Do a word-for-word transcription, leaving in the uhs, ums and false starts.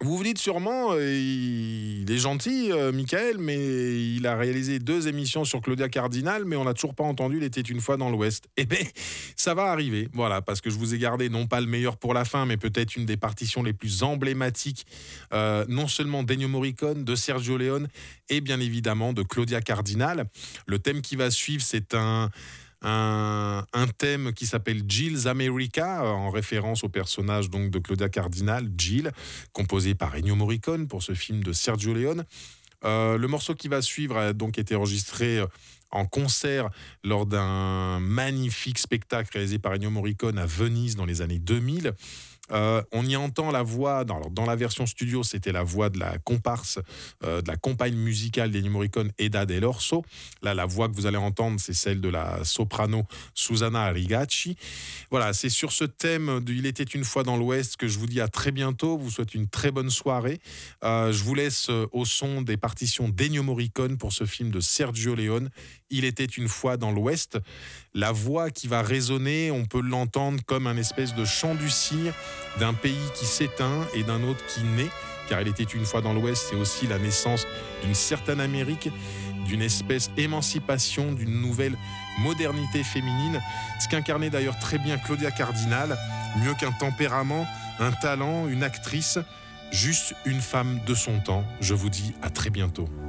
Vous vous dites sûrement, euh, il est gentil, euh, Michael, mais il a réalisé deux émissions sur Claudia Cardinal, mais on n'a toujours pas entendu Il était une fois dans l'Ouest. Eh bien, ça va arriver, voilà, parce que je vous ai gardé non pas le meilleur pour la fin, mais peut-être une des partitions les plus emblématiques, euh, non seulement d'Ennio Morricone, de Sergio Leone, et bien évidemment de Claudia Cardinal. Le thème qui va suivre, c'est un... Un, un thème qui s'appelle Jill's America, en référence au personnage donc de Claudia Cardinal, Jill, composé par Ennio Morricone pour ce film de Sergio Leone. Euh, le morceau qui va suivre a donc été enregistré en concert lors d'un magnifique spectacle réalisé par Ennio Morricone à Venise dans les années deux mille. Euh, on y entend la voix, dans, alors dans la version studio, c'était la voix de la comparse, euh, de la compagne musicale d'Ennio Morricone, Eda Del Orso. Là, la voix que vous allez entendre, c'est celle de la soprano Susanna Rigacci. Voilà, c'est sur ce thème de Il était une fois dans l'Ouest que je vous dis à très bientôt. Vous souhaite une très bonne soirée. Euh, je vous laisse au son des partitions d'Ennio Morricone pour ce film de Sergio Leone, Il était une fois dans l'Ouest. La voix qui va résonner, on peut l'entendre comme un espèce de chant du cygne d'un pays qui s'éteint et d'un autre qui naît, car Il était une fois dans l'Ouest, c'est aussi la naissance d'une certaine Amérique, d'une espèce émancipation, d'une nouvelle modernité féminine, ce qu'incarnait d'ailleurs très bien Claudia Cardinal, mieux qu'un tempérament, un talent, une actrice, juste une femme de son temps. Je vous dis à très bientôt.